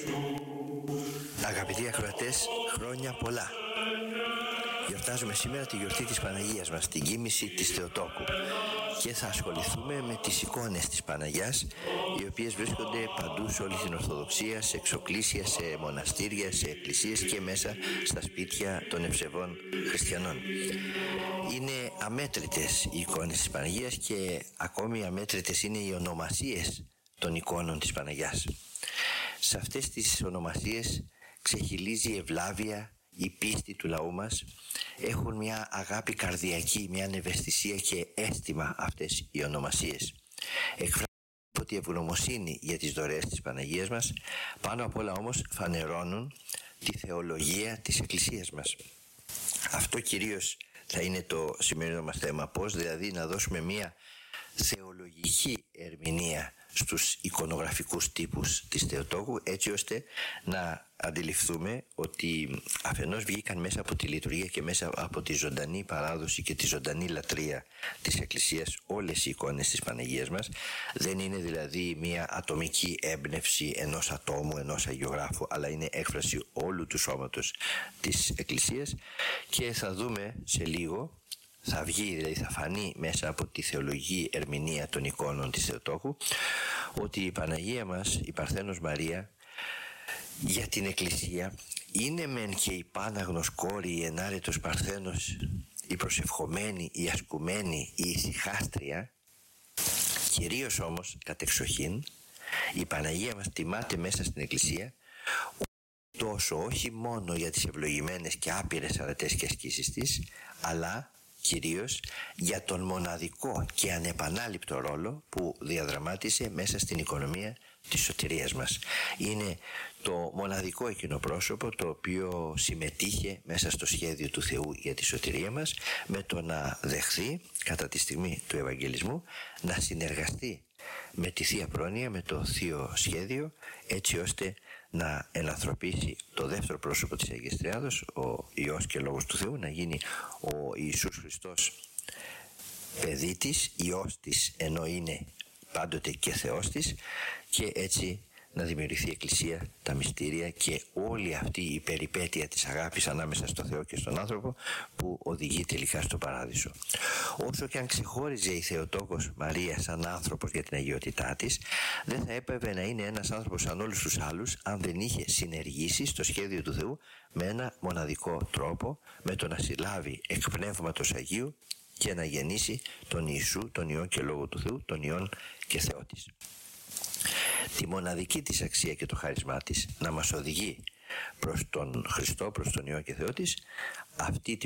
Αγαπητοί ακροατές, χρόνια πολλά. Γιορτάζουμε σήμερα τη γιορτή της Παναγίας μας, την κοίμηση της Θεοτόκου, και θα ασχοληθούμε με τις εικόνες της Παναγιάς, οι οποίες βρίσκονται παντού σε όλη την Ορθοδοξία, σε εξοκλήσια, σε μοναστήρια, σε εκκλησίες και μέσα στα σπίτια των ευσεβών χριστιανών. Είναι αμέτρητες οι εικόνες της Παναγίας και ακόμη αμέτρητες είναι οι ονομασίες των εικόνων της Παναγιάς. Σε αυτές τις ονομασίες ξεχυλίζει η ευλάβεια, η πίστη του λαού μας. Έχουν μια αγάπη καρδιακή, μια ευαισθησία και αίσθημα αυτές οι ονομασίες. Εκφράζουν τη ευγνωμοσύνη για τις δωρεές της Παναγίας μας, πάνω απ' όλα όμως φανερώνουν τη θεολογία της Εκκλησίας μας. Αυτό κυρίως θα είναι το σημερινό μας θέμα, πώς δηλαδή να δώσουμε μια θεολογική ερμηνεία στους εικονογραφικούς τύπους της Θεοτόκου, έτσι ώστε να αντιληφθούμε ότι αφενός βγήκαν μέσα από τη λειτουργία και μέσα από τη ζωντανή παράδοση και τη ζωντανή λατρεία της Εκκλησίας όλες οι εικόνες της Παναγίας μας. Δεν είναι δηλαδή μια ατομική έμπνευση ενός ατόμου, ενός αγιογράφου, αλλά είναι έκφραση όλου του σώματος της Εκκλησίας. Και θα δούμε σε λίγο, θα βγει, δηλαδή θα φανεί μέσα από τη θεολογική ερμηνεία των εικόνων της Θεοτόκου, ότι η Παναγία μας, η Παρθένος Μαρία, για την Εκκλησία είναι μεν και η Πάναγνος κόρη, η ενάρετος Παρθένος, η προσευχομένη, η ασκουμένη, η ησυχάστρια. Κυρίως όμως, κατεξοχήν, η Παναγία μας τιμάται μέσα στην Εκκλησία τόσο όχι μόνο για τις ευλογημένες και άπειρες αρετές και ασκήσεις της, αλλά κυρίως για τον μοναδικό και ανεπανάληπτο ρόλο που διαδραμάτισε μέσα στην οικονομία της σωτηρίας μας. Είναι το μοναδικό εκείνο πρόσωπο το οποίο συμμετείχε μέσα στο σχέδιο του Θεού για τη σωτηρία μας, με το να δεχθεί κατά τη στιγμή του Ευαγγελισμού να συνεργαστεί με τη Θεία Πρόνοια, με το Θείο Σχέδιο, έτσι ώστε να ενανθρωπίσει το δεύτερο πρόσωπο της Αγίας Τριάδος, ο Υιός και Λόγος του Θεού, να γίνει ο Ιησούς Χριστός παιδί της, Υιός της, ενώ είναι πάντοτε και Θεός της, και έτσι να δημιουργηθεί η Εκκλησία, τα μυστήρια και όλη αυτή η περιπέτεια της αγάπης ανάμεσα στο Θεό και στον άνθρωπο που οδηγεί τελικά στο Παράδεισο. Όσο και αν ξεχώριζε η Θεοτόκος Μαρία σαν άνθρωπος για την αγιότητά της, δεν θα έπρεπε να είναι ένας άνθρωπος σαν όλους τους άλλους αν δεν είχε συνεργήσει στο σχέδιο του Θεού με ένα μοναδικό τρόπο, με το να συλλάβει εκ Πνεύματος Αγίου και να γεννήσει τον Ιησού, τον Υιό και Λόγο του Θεού, τον Υιόν και Θεό της. Τη μοναδική της αξία και το χάρισμά της να μας οδηγεί προς τον Χριστό, προς τον Υιό και Θεό της, αυτή τη